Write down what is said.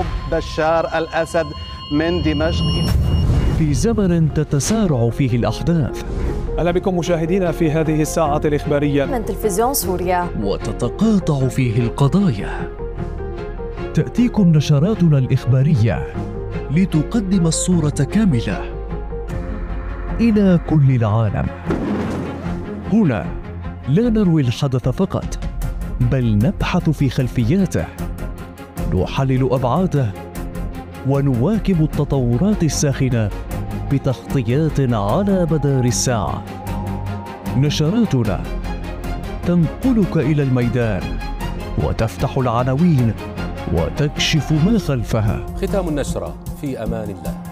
بشار الأسد من دمشق. في زمن تتسارع فيه الأحداث، أهلا بكم مشاهدينا في هذه الساعة الإخبارية من تلفزيون سوريا، وتتقاطع فيه القضايا، تأتيكم نشراتنا الإخبارية لتقدم الصورة كاملة إلى كل العالم. هنا لا نروي الحدث فقط، بل نبحث في خلفياته، نحلل أبعاده، ونواكب التطورات الساخنة بتغطيات على مدار الساعة. نشراتنا تنقلك إلى الميدان وتفتح العناوين وتكشف ما خلفها. ختام النشرة، في أمان الله.